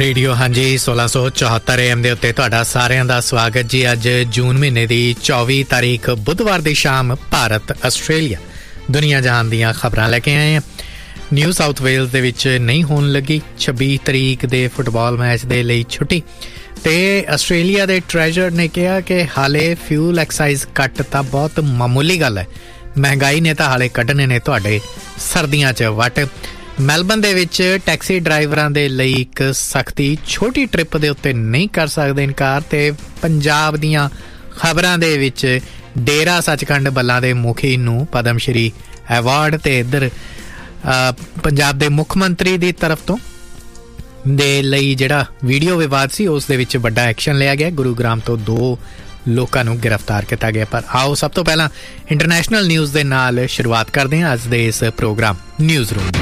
Radio ਹਾਂਜੀ 1674 AM ਦੇ ਉੱਤੇ ਤੁਹਾਡਾ ਸਾਰਿਆਂ ਦਾ ਸਵਾਗਤ ਜੀ। ਅੱਜ ਜੂਨ ਮਹੀਨੇ ਦੀ 24 ਤਾਰੀਖ ਬੁੱਧਵਾਰ ਦੀ ਸ਼ਾਮ ਭਾਰਤ ਆਸਟ੍ਰੇਲੀਆ ਦੁਨੀਆ ਜਹਾਨ ਦੀਆਂ ਖਬਰਾਂ ਲੈ ਕੇ ਆਏ ਹਾਂ। ਨਿਊ ਸਾਊਥ ਵੇਲਜ਼ ਦੇ ਵਿੱਚ ਨਹੀਂ ਹੋਣ ਲੱਗੀ 26 ਤਰੀਕ ਦੇ ਫੁੱਟਬਾਲ ਮੈਚ ਦੇ ਲਈ ਛੁੱਟੀ, ਤੇ ਆਸਟ੍ਰੇਲੀਆ ਦੇ ਟ੍ਰੈਜਰ ਨੇ ਕਿਹਾ ਕਿ ਹਾਲੇ ਫਿਊਲ ਐਕਸਾਈਜ਼ ਕੱਟ ਤਾਂ ਬਹੁਤ ਮਾਮੂਲੀ ਗੱਲ ਹੈ, ਮਹਿੰਗਾਈ ਨੇ ਤਾਂ ਹਾਲੇ ਕੱਢਣੇ ਨੇ ਤੁਹਾਡੇ ਸਰਦੀਆਂ 'ਚ ਵੱਟ। ਮੈਲਬਨ ਦੇ ਵਿੱਚ ਟੈਕਸੀ ਡਰਾਈਵਰਾਂ ਦੇ ਲਈ ਇੱਕ ਸਖਤੀ, ਛੋਟੀ ਟ੍ਰਿਪ ਦੇ ਉੱਤੇ ਨਹੀਂ ਕਰ ਸਕਦੇ ਇਨਕਾਰ। ਤੇ ਪੰਜਾਬ ਦੀਆਂ ਖਬਰਾਂ ਦੇ ਵਿੱਚ ਡੇਰਾ ਸੱਚਖੰਡ ਬੱਲਾ ਦੇ ਮੁਖੀ ਨੂੰ ਪਦਮ ਸ਼੍ਰੀ ਐਵਾਰਡ, ਤੇ ਇੱਧਰ ਪੰਜਾਬ ਦੇ ਮੁੱਖ ਮੰਤਰੀ ਦੀ ਤਰਫ ਤੋਂ ਦੇ ਲਈ ਜਿਹੜਾ ਵੀਡੀਓ ਵਿਵਾਦ ਸੀ ਉਸ ਦੇ ਵਿੱਚ ਵੱਡਾ ਐਕਸ਼ਨ ਲਿਆ ਗਿਆ। ਗੁਰੂਗ੍ਰਾਮ ਤੋਂ 2 ਲੋਕਾਂ ਨੂੰ ਗ੍ਰਿਫਤਾਰ ਕੀਤਾ ਗਿਆ। ਪਰ ਆਓ ਸਭ ਤੋਂ ਪਹਿਲਾਂ ਇੰਟਰਨੈਸ਼ਨਲ ਨਿਊਜ਼ ਦੇ ਨਾਲ ਸ਼ੁਰੂਆਤ ਕਰਦੇ ਹਾਂ ਅੱਜ ਦੇ ਇਸ ਪ੍ਰੋਗਰਾਮ ਨਿਊਜ਼ ਰੂਮ ਦੀ।